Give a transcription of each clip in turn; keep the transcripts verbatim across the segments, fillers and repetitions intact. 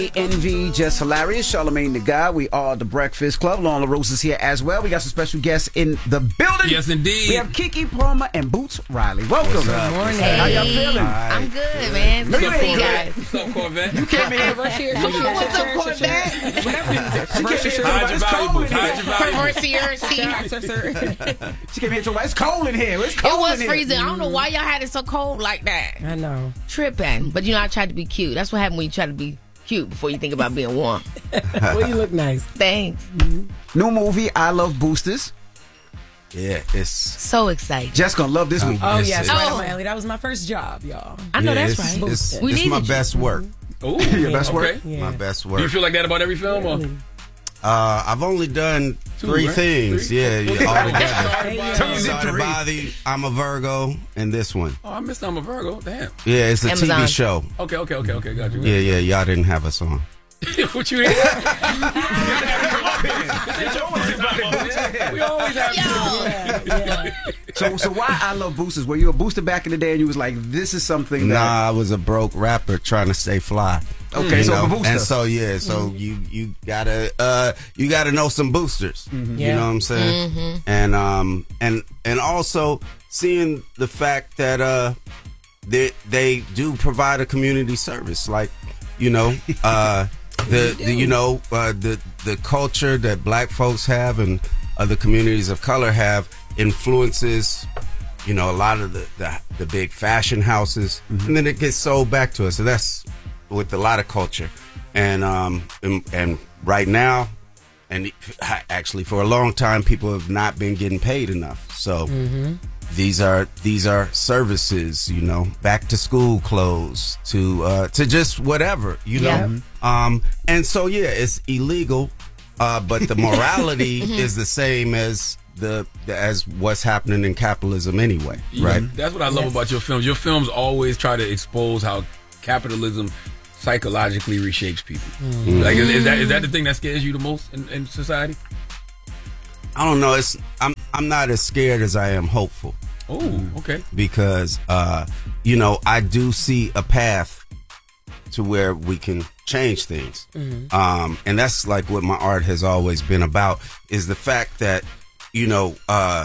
Envy, Just Hilarious, Charlamagne the Guy. We are the Breakfast Club. Lauren LaRose is here as well. We got some special guests in the building. Yes, indeed. We have Keke Palmer and Boots Riley. Welcome. Good morning. Hey. How y'all feeling? Right. I'm good, man. Look What's at you guys? What's up, Corvette? You came in. Come on, what's up, Corvette? She came here Hide your it's cold in valuables. here. Hide your valuables. She came here to It's cold in here. It's It cold was in here. freezing. I don't know why y'all had it so cold like that. I know. Tripping. But you know, I tried to be cute. That's what happened when you try to be cute before you think about being warm. Well, you look nice. Thanks. New movie, I Love Boosters. Yeah, it's So excited. Jess gonna love this movie. Oh, It's- yes, it's- right Oh. up my alley. That was my first job, y'all. I know yeah, that's it's, right. It's, We it's my needed you. best work. Ooh, Your best work? okay. Yeah. My best Do work. you feel like that about every film? Or? Uh, I've only done Two, three right? things. Three? Yeah, yeah, all together. Sorry, Yeah. Bob. Started by the I'm a Virgo and this one. Oh, I missed I'm a Virgo. Damn. Yeah, it's a Amazon. T V show. Okay, okay, okay, okay. Got you. Yeah, yeah, y'all didn't have us on. What you hear? We always have. Yo. So, so why I Love Boosters? Were you a booster back in the day and you was like, this is something that... Nah, I was a broke rapper trying to stay fly. Okay, You so know? a booster. And so yeah, so you you gotta uh you gotta know some boosters. You Yeah. know what I'm saying? And um and and also seeing the fact that uh they they do provide a community service, like you know uh the, the you know uh, the the culture that black folks have and other communities of color have influences. You know, a lot of the, the, the big fashion houses, and then it gets sold back to us. So that's with a lot of culture. And, um, and, and right now, and actually for a long time, people have not been getting paid enough. So these are these are services, you know, back to school clothes to uh, to just whatever, you know. Um, and so yeah, it's illegal, uh, but the morality is the same as. The, the as what's happening in capitalism anyway, right? That's what I love about your films. Your films always try to expose how capitalism psychologically reshapes people. Like, is, is that is that the thing that scares you the most in, in society? I don't know. It's I'm I'm not as scared as I am hopeful Oh, okay. because uh, you know I do see a path to where we can change things, um, and that's like what my art has always been about. Is the fact that you know uh,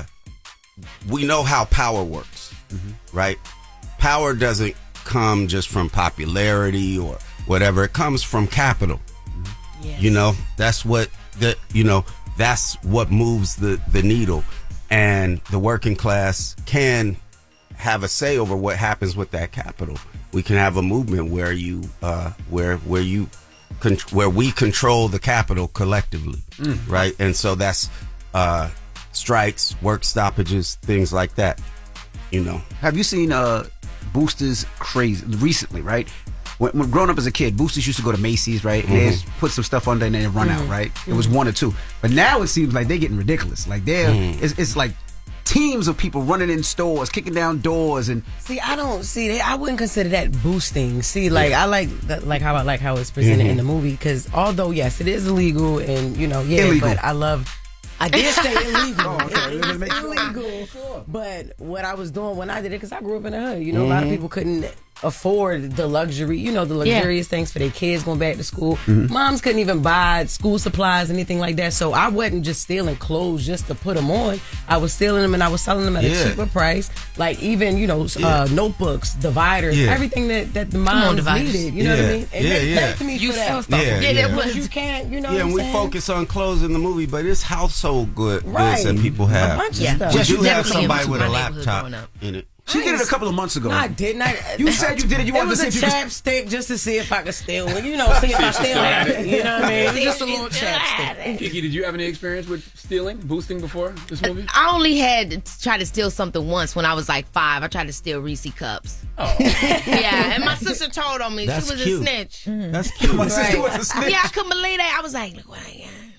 we know how power works, right? Power doesn't come just from popularity or whatever. It comes from capital. Yes. You know, that's what the you know that's what moves the the needle, and the working class can have a say over what happens with that capital. We can have a movement where you uh, where where you con- where we control the capital collectively, right? And so that's uh, strikes, work stoppages, things like that. You know, Have you seen uh, Boosters crazy recently, right? When, when growing up as a kid, Boosters used to go to Macy's, right? And they just put some stuff under and then run out, right? It was one or two. But now it seems like they're getting ridiculous. Like they're, it's, it's like teams of people running in stores, kicking down doors, and See, I don't see. I wouldn't consider that boosting. See, like I like that, like how I like how it's presented in the movie. Because although yes, it is illegal, and you know, yeah, Illegal. but I love. I did say illegal. Oh, okay. It Let's is make sure. illegal. But what I was doing when I did it, because I grew up in the hood, you know, a lot of people couldn't afford the luxury, you know, the luxurious things for their kids going back to school. Moms couldn't even buy school supplies, anything like that. So I wasn't just stealing clothes just to put them on. I was stealing them and I was selling them at Yeah. a cheaper price. Like even, you know, uh, notebooks, dividers, Yeah. everything that, that the on, moms dividers. needed. You know what I Yeah. mean? And Yeah, they yeah. thanked me You for sell that. stuff. Yeah, Yeah, yeah. that Because was. you can't, you know yeah, what and I'm we saying? focus on clothes in the movie, but it's household good Right. goods that people A have. bunch of Yeah. stuff. We Just do you have definitely somebody into with my a neighborhood laptop growing up. in it. she did it a couple of months ago. No, I didn't. I, You said you did it. You it wanted was to a see if you could. chapstick just to see if I could steal it. You know, see if I steal it. You know what I mean? It was just a little chapstick. Kiki, did you have any experience with stealing, boosting before this movie? I only had to try to steal something once when I was like five. I tried to steal Reese cups. Oh, Yeah, and my sister told on me. That's she was cute. a snitch. That's cute. My sister was a snitch. Yeah, I couldn't believe that. I was like, look what I am.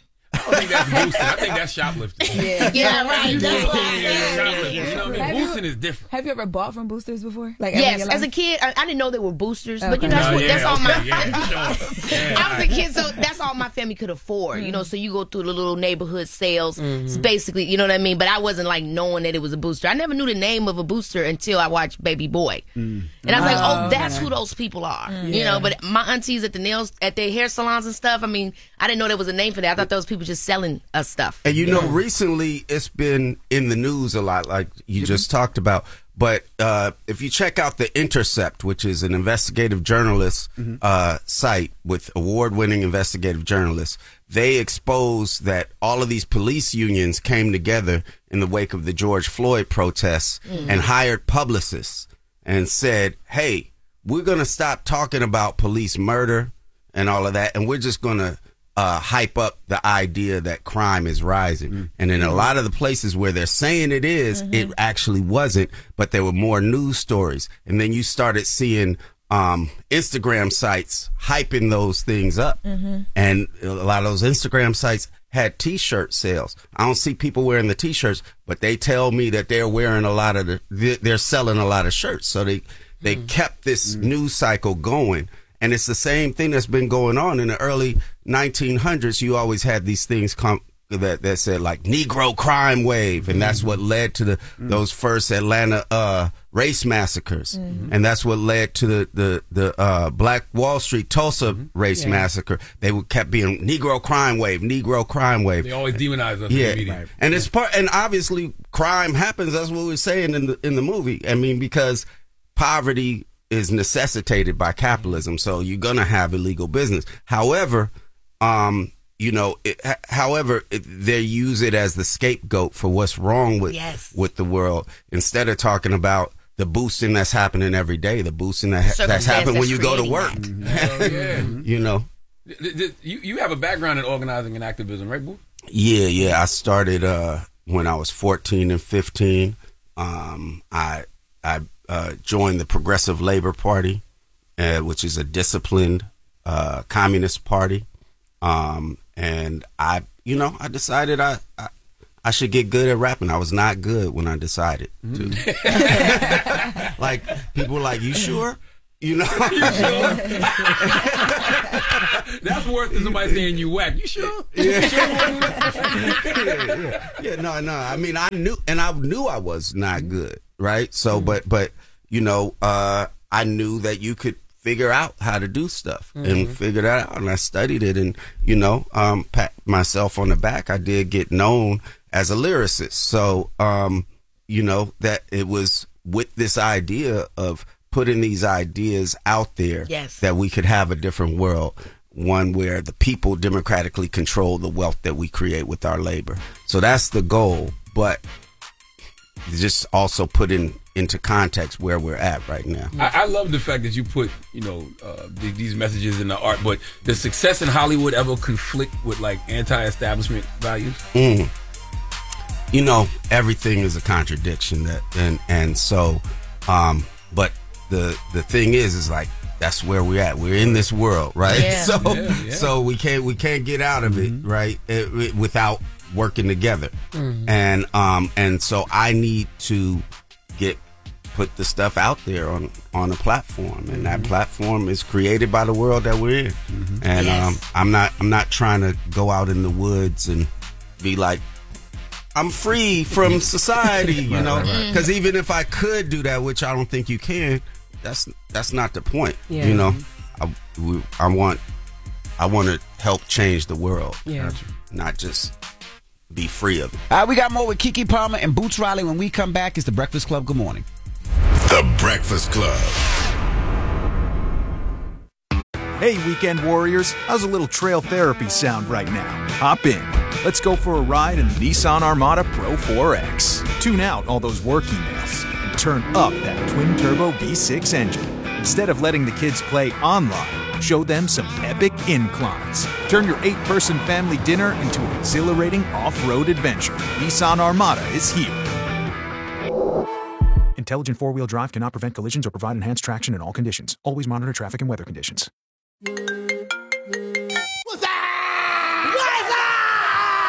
don't think that's boosting. I think that's shoplifting. Yeah, yeah, right. That's what I Yeah, said. shoplifting. You know what I Have mean? you- Boosting is different. Have you ever bought from boosters before? Like ever in Yes, your as a life? kid, I, I didn't know they were boosters, but you Okay. know, that's, Oh, what, yeah, that's all okay, my. yeah, sure. Yeah, I was a kid, so that's all my family could afford. You know, so you go through the little neighborhood sales. It's basically, you know what I mean. But I wasn't like knowing that it was a booster. I never knew the name of a booster until I watched Baby Boy, and I was like, oh, that's who those people are. You know, but my aunties at the nails, at their hair salons and stuff. I mean, I didn't know there was a name for that. I thought those people just selling us stuff. And you know, recently it's been in the news a lot, like you just talked about. But uh, if you check out The Intercept, which is an investigative journalist uh, site with award-winning investigative journalists, they expose that all of these police unions came together in the wake of the George Floyd protests and hired publicists and said, hey, we're going to stop talking about police murder and all of that, and we're just going to Uh, hype up the idea that crime is rising. Mm-hmm. And in a lot of the places where they're saying it is, mm-hmm. it actually wasn't, but there were more news stories. And then you started seeing um, Instagram sites hyping those things up. Mm-hmm. And a lot of those Instagram sites had T-shirt sales. I don't see people wearing the T-shirts, but they tell me that they're wearing a lot of the, they're selling a lot of shirts. So they, they mm-hmm. kept this mm-hmm. news cycle going. And it's the same thing that's been going on in the early nineteen hundreds. You always had these things come that, that said like Negro crime wave. And that's what led to the, mm-hmm. those first Atlanta, uh, race massacres. Mm-hmm. And that's what led to the, the, the, uh, Black Wall Street, Tulsa mm-hmm. race yeah. massacre. They would kept being Negro crime wave, Negro crime wave. They always demonize us. Yeah. In the media. Right. And it's part, and obviously crime happens. That's what we're saying in the, in the movie. I mean, because poverty is necessitated by capitalism, so you're gonna have illegal business. However, um, you know, it, however, it, they use it as the scapegoat for what's wrong with yes. with the world, instead of talking about the boosting that's happening every day, the boosting that ha- that's happening when you go to work. Oh, yeah. You know, you you have a background in organizing and activism, right, Boo? Yeah, yeah. I started uh, when I was fourteen and fifteen. Um, I I. Uh, joined the Progressive Labor Party, uh, which is a disciplined uh, communist party. Um, and I, you know, I decided I, I I should get good at rapping. I was not good when I decided to. Mm-hmm. Like, people were like, you sure? You know? You sure? That's worse than somebody saying you whack. You sure? Yeah. yeah, yeah. Yeah, no, no. I mean, I knew, and I knew I was not good. Right. So, mm-hmm. but, but, you know, uh, I knew that you could figure out how to do stuff mm-hmm. and figure that out. And I studied it and, you know, um, pat myself on the back. I did get known as a lyricist. So, um, you know, that it was with this idea of putting these ideas out there yes. that we could have a different world. One where the people democratically control the wealth that we create with our labor. So that's the goal. But just also put in into context where we're at right now. I, I love the fact that you put, you know, uh, th- these messages in the art, but does success in Hollywood ever conflict with like anti-establishment values? Mm. You know, everything is a contradiction that, and, and so, um, but the, the thing is, is like, that's where we're at. We're in this world, right? Yeah. So, yeah, yeah. so we can't, we can't get out of it, mm-hmm. right? It, it, without working together. Mm-hmm. And, um, and so I need to get, put the stuff out there on, on a platform, and mm-hmm. that platform is created by the world that we're in. Mm-hmm. And, yes. um, I'm not, I'm not trying to go out in the woods and be like, I'm free from society, you know, because even if I could do that, which I don't think you can, that's, that's not the point. Yeah. You know, I, we, I want, I want to help change the world. Yeah. Not just be free of it. All right, we got more with Keke Palmer and Boots Riley. When we come back, it's The Breakfast Club. Good morning. The Breakfast Club. Hey, weekend warriors. How's a little trail therapy sound right now? Hop in. Let's go for a ride in the Nissan Armada Pro four X. Tune out all those work emails and turn up that twin-turbo V six engine. Instead of letting the kids play online, show them some epic inclines. Turn your eight-person family dinner into an exhilarating off-road adventure. Nissan Armada is here. Intelligent four-wheel drive cannot prevent collisions or provide enhanced traction in all conditions. Always monitor traffic and weather conditions. What's up? What's up?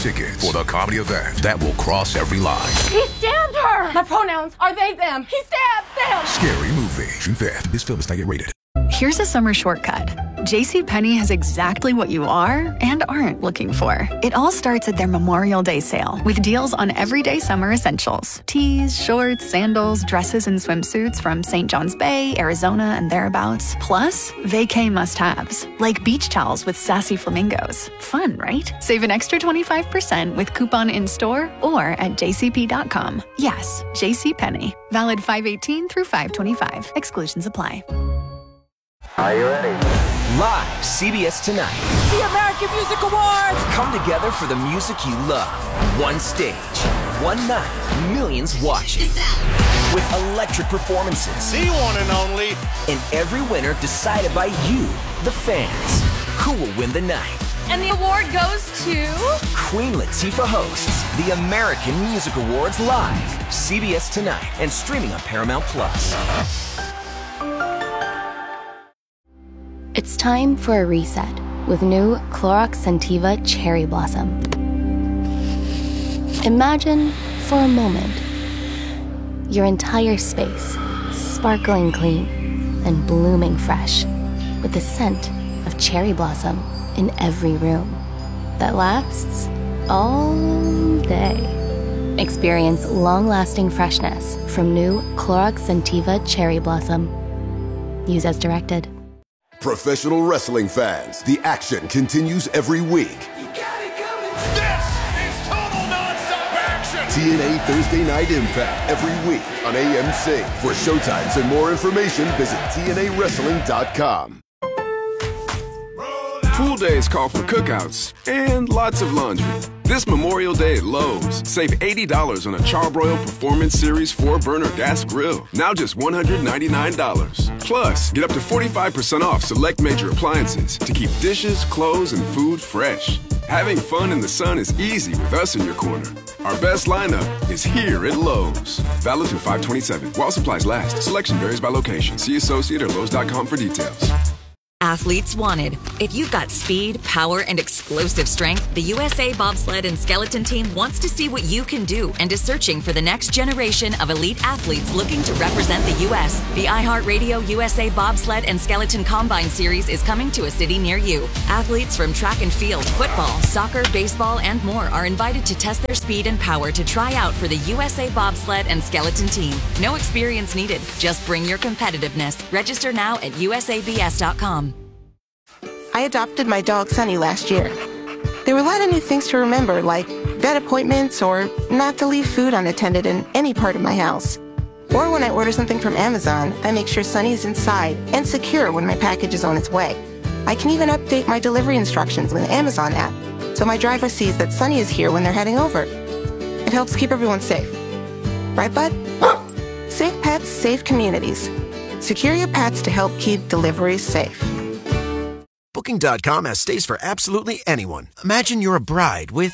tickets for the comedy event that will cross every line. He stabbed her! My pronouns are they, them. He stabbed them! Scary Movie, June fifth. This film is not yet rated. Here's a summer shortcut. JCPenney has exactly what you are and aren't looking for. It all starts at their Memorial Day sale with deals on everyday summer essentials. Tees, shorts, sandals, dresses, and swimsuits from Saint John's Bay, Arizona, and thereabouts. Plus, vacay must-haves, like beach towels with sassy flamingos. Fun, right? Save an extra twenty-five percent with coupon in-store or at j c p dot com. Yes, JCPenney. Valid five eighteen through five twenty-five. Exclusions apply. Are you ready? Live, C B S Tonight. The American Music Awards! Come together for the music you love. One stage, one night, millions watching. With electric performances. The one and only. And every winner decided by you, the fans. Who will win the night? And the award goes to... Queen Latifah hosts the American Music Awards live. C B S Tonight and streaming on Paramount Plus. It's time for a reset with new Clorox Scentiva Cherry Blossom. Imagine, for a moment, your entire space sparkling clean and blooming fresh with the scent of cherry blossom in every room that lasts all day. Experience long-lasting freshness from new Clorox Scentiva Cherry Blossom. Use as directed. Professional wrestling fans, the action continues every week. You got it coming. This is total nonstop action. T N A Thursday Night Impact every week on A M C. For showtimes and more information, visit T N A wrestling dot com. Pool days call for cookouts and lots of laundry. This Memorial Day at Lowe's, save eighty dollars on a Charbroil Performance Series four burner gas grill. Now just one hundred ninety-nine dollars. Plus, get up to forty-five percent off select major appliances to keep dishes, clothes, and food fresh. Having fun in the sun is easy with us in your corner. Our best lineup is here at Lowe's. Valid through five twenty-seven. While supplies last. Selection varies by location. See associate or lowes dot com for details. Athletes wanted. If you've got speed, power, and explosive strength, the U S A Bobsled and Skeleton Team wants to see what you can do and is searching for the next generation of elite athletes looking to represent the U S The iHeartRadio U S A Bobsled and Skeleton Combine Series is coming to a city near you. Athletes from track and field, football, soccer, baseball, and more are invited to test their speed and power to try out for the U S A Bobsled and Skeleton Team. No experience needed. Just bring your competitiveness. Register now at U S A B S dot com. I adopted my dog Sunny last year. There were a lot of new things to remember, like vet appointments or not to leave food unattended in any part of my house. Or when I order something from Amazon, I make sure Sunny is inside and secure when my package is on its way. I can even update my delivery instructions with the Amazon app, so my driver sees that Sunny is here when they're heading over. It helps keep everyone safe. Right, bud? Safe pets, safe communities. Secure your pets to help keep deliveries safe. Booking dot com has stays for absolutely anyone. Imagine you're a bride with